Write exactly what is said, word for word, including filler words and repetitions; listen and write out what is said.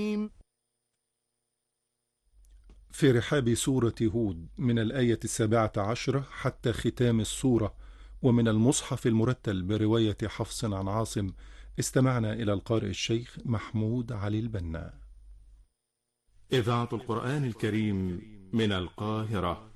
في رحاب سورة هود من الآية السابعة عشرة حتى ختام السورة، ومن المصحف المرتل برواية حفص عن عاصم. استمعنا إلى القارئ الشيخ محمود علي البنا. إذاعة القرآن الكريم من القاهرة.